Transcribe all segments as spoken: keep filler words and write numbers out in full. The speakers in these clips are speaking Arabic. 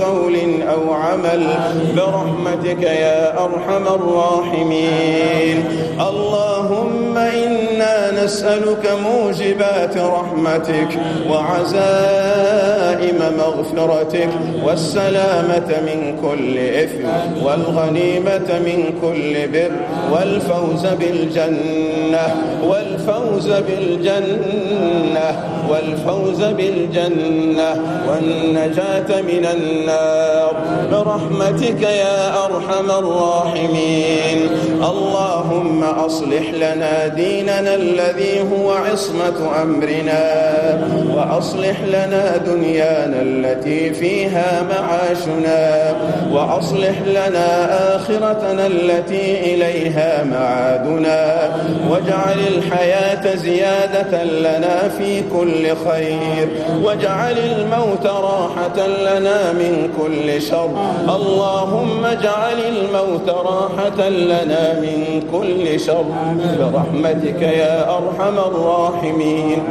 قول أو عمل برحمتك يا أرحم الراحمين. اللهم إنا نسألك موجبات رحمتك وعزائم مغفرتك والسلامة من كل إثم والغنيمة من كل بر والفوز بالجنة والفوز بالجنة والفوز بالجنة والنجاة من النار برحمتك يا أرحم الراحمين. اللهم أصلح لنا ديننا الذي هو عصمة أمرنا وأصلح لنا دنيانا التي فيها معاشنا وأصلح لنا آخرتنا التي إليها معادنا واجعل الحياة زيادة لنا في كل خير واجعل الموت راحة لنا من كل شر. اللهم اجعل الموت راحة لنا من كل شر برحمتك يا أرحم الراحمين.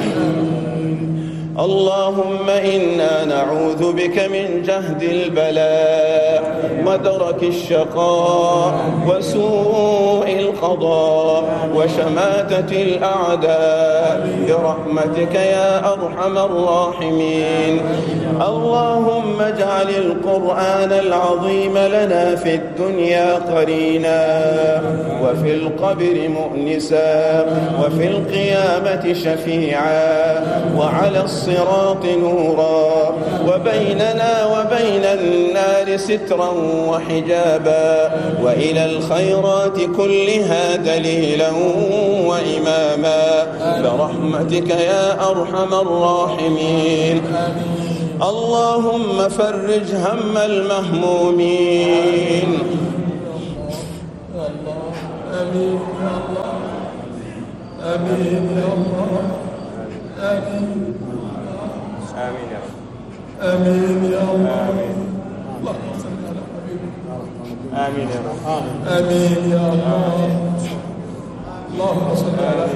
اللهم إنا نعوذ بك من جهد البلاء ودرك الشقاء وسوء القضاء وشماتة الأعداء برحمتك يا أرحم الراحمين. اللهم اجعل القرآن العظيم لنا في الدنيا قرينا وفي القبر مؤنسا وفي القيامة شفيعا وعلى الصراط نورا وبيننا وبين النار سترا وحجابا وإلى الخيرات كلها دليلا وإماما برحمتك يا أرحم الراحمين. اللهم فرج هم المهمومين. آمين يا الله آمين يا الله آمين آمين يا رب آمين يا الله آمين اللهم صل على حبيبك آمين يا رب آمين يا الله اللهم صل على